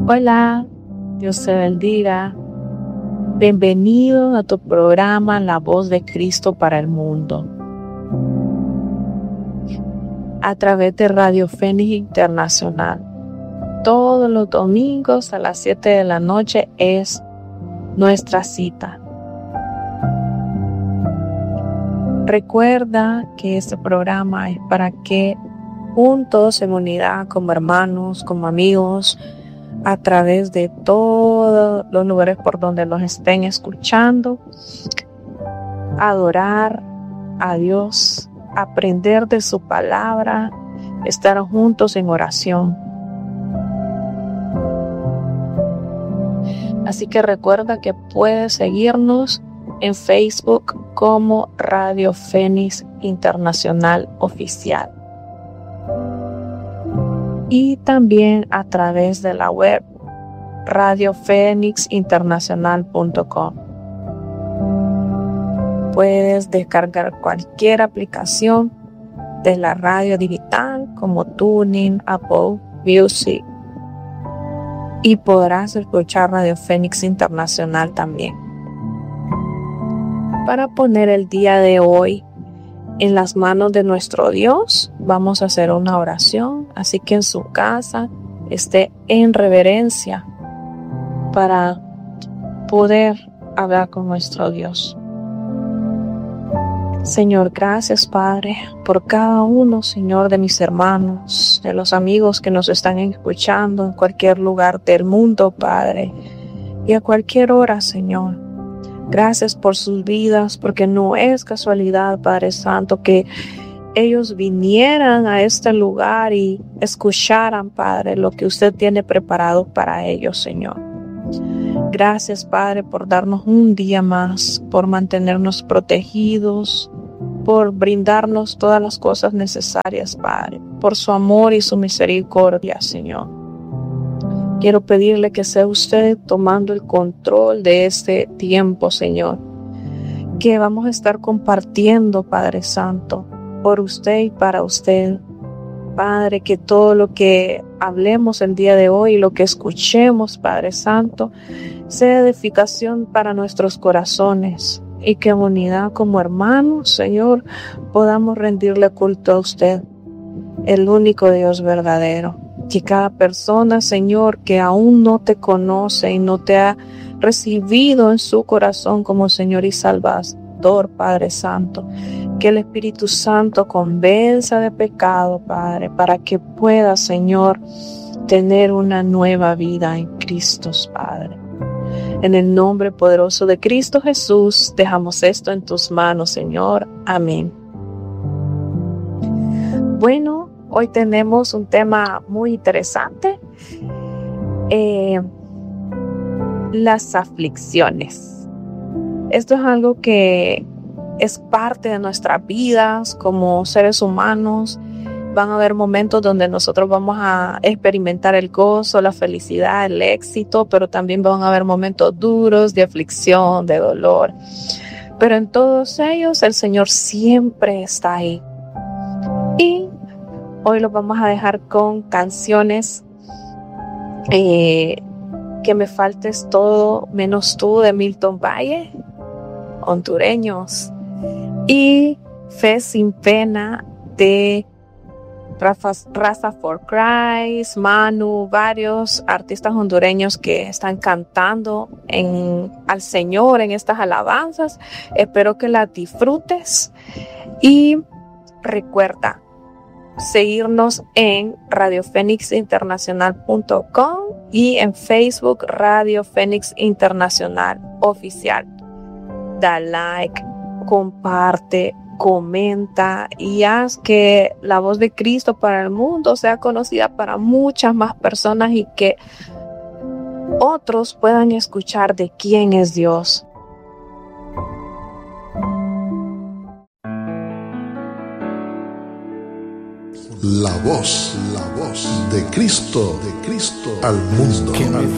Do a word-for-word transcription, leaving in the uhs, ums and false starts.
Hola, Dios te bendiga. Bienvenido a tu programa La Voz de Cristo para el Mundo. A través de Radio Fénix Internacional. Todos los domingos a las siete de la noche es nuestra cita. Recuerda que este programa es para que juntos en unidad, como hermanos, como amigos, a través de todos los lugares por donde nos estén escuchando, adorar a Dios, aprender de su palabra, estar juntos en oración. Así que recuerda que puedes seguirnos en Facebook como Radio Fénix Internacional Oficial. Y también a través de la web radio fénix internacional punto com. Puedes descargar cualquier aplicación de la radio digital como TuneIn, Apple Music, y podrás escuchar Radio Fénix Internacional también. Para poner el día de hoy en las manos de nuestro Dios, vamos a hacer una oración, así que en su casa esté en reverencia para poder hablar con nuestro Dios. Señor, gracias, Padre, por cada uno, Señor, de mis hermanos, de los amigos que nos están escuchando en cualquier lugar del mundo, Padre, y a cualquier hora, Señor. Gracias por sus vidas, porque no es casualidad, Padre Santo, que ellos vinieran a este lugar y escucharan, Padre, lo que usted tiene preparado para ellos, Señor. Gracias, Padre, por darnos un día más, por mantenernos protegidos, por brindarnos todas las cosas necesarias, Padre, por su amor y su misericordia, Señor. Quiero pedirle que sea usted tomando el control de este tiempo, Señor, que vamos a estar compartiendo, Padre Santo, por usted y para usted. Padre, que todo lo que hablemos el día de hoy y lo que escuchemos, Padre Santo, sea edificación para nuestros corazones y que en unidad como hermanos, Señor, podamos rendirle culto a usted, el único Dios verdadero. Que cada persona, Señor, que aún no te conoce y no te ha recibido en su corazón como Señor y Salvador, Padre Santo, que el Espíritu Santo convenza de pecado, Padre, para que pueda, Señor, tener una nueva vida en Cristo, Padre. En el nombre poderoso de Cristo Jesús, dejamos esto en tus manos, Señor. Amén. Bueno, hoy tenemos un tema muy interesante, eh, las aflicciones. Esto es algo que es parte de nuestras vidas como seres humanos. Van a haber momentos donde nosotros vamos a experimentar el gozo, la felicidad, el éxito, pero también van a haber momentos duros de aflicción, de dolor. Pero en todos ellos el Señor siempre está ahí. Y hoy lo vamos a dejar con canciones eh, Que me faltes todo menos tú de Milton Valle, hondureños, y Fe sin pena de Rafa, Raza for Christ, Manu, varios artistas hondureños que están cantando en, al Señor en estas alabanzas. Espero que las disfrutes y recuerda seguirnos en radio fénix internacional punto com y en Facebook Radio Fénix Internacional Oficial. Da like, comparte, comenta y haz que la voz de Cristo para el mundo sea conocida para muchas más personas y que otros puedan escuchar de quién es Dios. La voz, la voz de Cristo, de Cristo al mundo. Que me